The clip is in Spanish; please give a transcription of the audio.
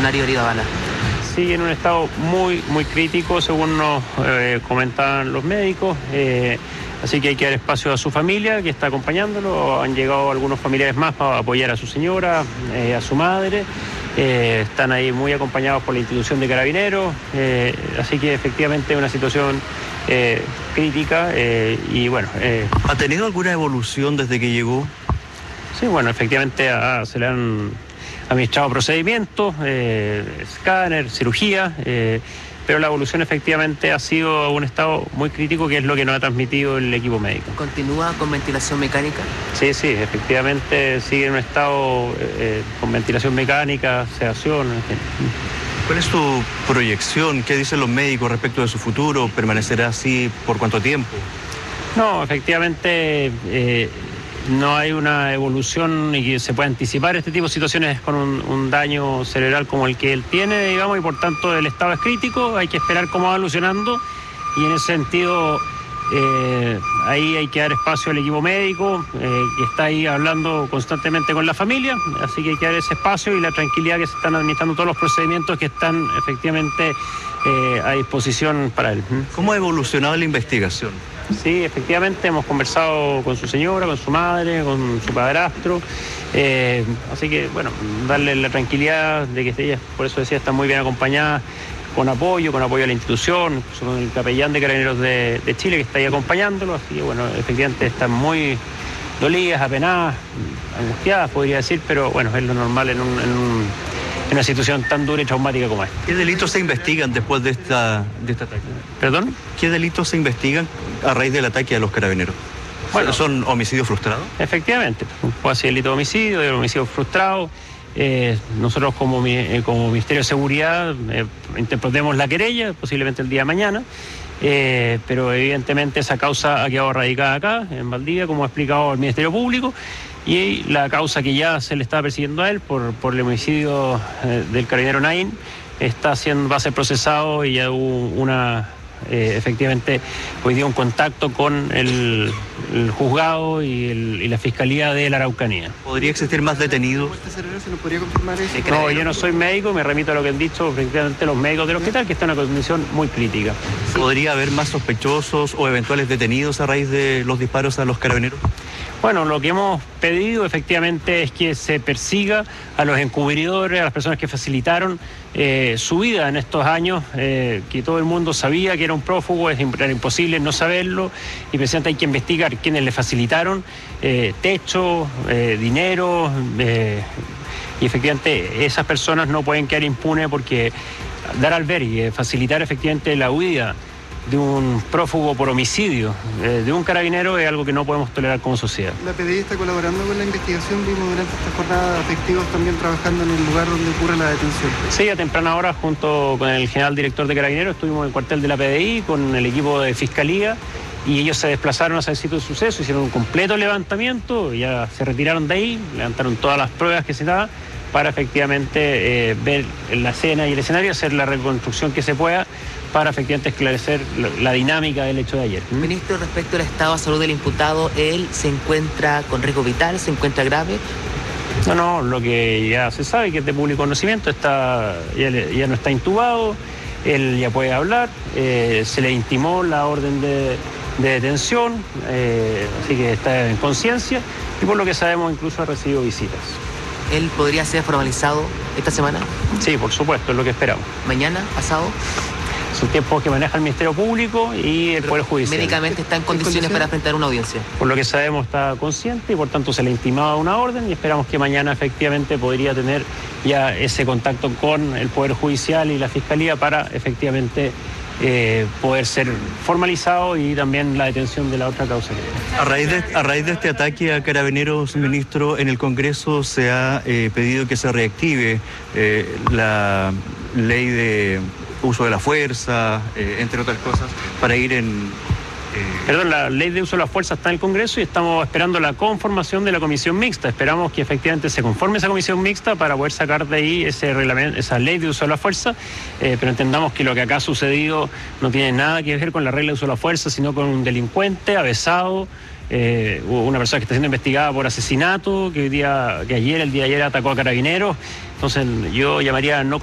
funcionario herido a bala? Sigue en un estado muy crítico, según nos comentaban los médicos. Así que hay que dar espacio a su familia, que está acompañándolo. Han llegado algunos familiares más para apoyar a su señora, a su madre. Están ahí muy acompañados por la institución de Carabineros. Así que efectivamente es una situación crítica. Y bueno. ¿Ha tenido alguna evolución desde que llegó? Sí, bueno, efectivamente se le han administrado procedimientos, escáner, cirugía, pero la evolución efectivamente ha sido a un estado muy crítico, que es lo que nos ha transmitido el equipo médico. ¿Continúa con ventilación mecánica? Sí, efectivamente sigue en un estado con ventilación mecánica, sedación, en fin. ¿Cuál es tu proyección? ¿Qué dicen los médicos respecto de su futuro? ¿Permanecerá así por cuánto tiempo? No, efectivamente no hay una evolución y que se pueda anticipar este tipo de situaciones con un daño cerebral como el que él tiene, digamos, y por tanto el estado es crítico. Hay que esperar cómo va evolucionando, y en ese sentido ahí hay que dar espacio al equipo médico, que está ahí hablando constantemente con la familia, así que hay que dar ese espacio y la tranquilidad, que se están administrando todos los procedimientos que están efectivamente a disposición para él. ¿Cómo ha evolucionado la investigación? Sí, efectivamente hemos conversado con su señora, con su madre, con su padrastro, así que bueno, darle la tranquilidad de que ella, por eso decía, está muy bien acompañada, con apoyo a la institución, con el capellán de Carabineros de Chile, que está ahí acompañándolo. Así que bueno, efectivamente están muy dolidas, apenadas, angustiadas, podría decir, pero bueno, es lo normal en una situación tan dura y traumática como esta. ¿Qué delitos se investigan después de este ataque? ¿Perdón? ¿Qué delitos se investigan a raíz del ataque a los Carabineros? Bueno, ¿son homicidios frustrados? Efectivamente, puede ser delito de homicidio frustrado. Nosotros como Ministerio de Seguridad interpretemos la querella, posiblemente el día de mañana, pero evidentemente esa causa ha quedado radicada acá, en Valdivia, como ha explicado el Ministerio Público, y la causa que ya se le está persiguiendo a él por el homicidio del carabinero Naín va a ser procesado, y ya hubo efectivamente hoy día un contacto con el juzgado y la Fiscalía de la Araucanía. ¿Podría existir más detenidos? ¿Se nos podría confirmar eso? No, yo no soy médico, me remito a lo que han dicho efectivamente los médicos del hospital, que está en una condición muy crítica. ¿Podría haber más sospechosos o eventuales detenidos a raíz de los disparos a los Carabineros? Bueno, lo que hemos pedido efectivamente es que se persiga a los encubridores, a las personas que facilitaron su vida en estos años, que todo el mundo sabía que era un prófugo, era imposible no saberlo, y precisamente hay que investigar quiénes le facilitaron techo, dinero, y efectivamente esas personas no pueden quedar impunes, porque dar albergue, facilitar efectivamente la huida de un prófugo por homicidio de un carabinero es algo que no podemos tolerar como sociedad. ¿La PDI está colaborando con la investigación? Vimos durante esta jornada efectivos también trabajando en el lugar donde ocurre la detención. Sí, a temprana hora, junto con el general director de Carabineros, estuvimos en el cuartel de la PDI con el equipo de Fiscalía, y ellos se desplazaron hacia el sitio de suceso, hicieron un completo levantamiento, ya se retiraron de ahí, levantaron todas las pruebas que se daban para efectivamente ver la escena y el escenario, hacer la reconstrucción que se pueda para efectivamente esclarecer la dinámica del hecho de ayer. Ministro, respecto al estado de salud del imputado, ¿él se encuentra con riesgo vital, se encuentra grave? No, lo que ya se sabe, que es de público conocimiento, ya no está intubado, él ya puede hablar, se le intimó la orden de detención, así que está en conciencia, y por lo que sabemos incluso ha recibido visitas. ¿Él podría ser formalizado esta semana? Sí, por supuesto, es lo que esperamos. ¿Mañana? ¿Pasado? Son tiempos que maneja el Ministerio Público y el Poder Judicial. ¿Médicamente está en condiciones para enfrentar una audiencia? Por lo que sabemos está consciente, y por tanto se le intimaba una orden, y esperamos que mañana efectivamente podría tener ya ese contacto con el Poder Judicial y la Fiscalía para efectivamente poder ser formalizado, y también la detención de la otra causa. A raíz de este ataque a Carabineros, ministro, en el Congreso se ha pedido que se reactive la ley de uso de la fuerza, entre otras cosas, para ir la ley de uso de la fuerza está en el Congreso, y estamos esperando la conformación de la comisión mixta. Esperamos que efectivamente se conforme esa comisión mixta para poder sacar de ahí ese reglamento, esa ley de uso de la fuerza, pero entendamos que lo que acá ha sucedido no tiene nada que ver con la regla de uso de la fuerza, sino con un delincuente avesado, una persona que está siendo investigada por asesinato, el día de ayer atacó a Carabineros. Entonces yo llamaría a no